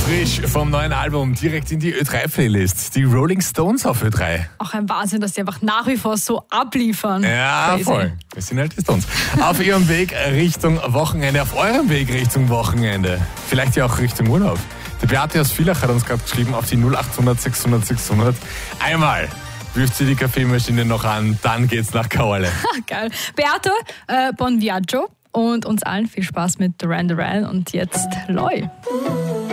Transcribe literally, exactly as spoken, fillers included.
Frisch vom neuen Album direkt in die Ö drei Playlist. Die Rolling Stones auf Ö drei. Auch ein Wahnsinn, dass die einfach nach wie vor so abliefern. Ja, Crazy. voll. Das sind halt die Stones. Auf ihrem Weg Richtung Wochenende, auf eurem Weg Richtung Wochenende. Vielleicht ja auch Richtung Urlaub. Die Beate aus Villach hat uns gerade geschrieben auf die null acht hundert sechshundert sechshundert. Einmal wirft sie die Kaffeemaschine noch an, dann geht's nach Kauerle. Geil. Beate, äh, Bon Viaggio und uns allen viel Spaß mit Duran Duran und jetzt Loi.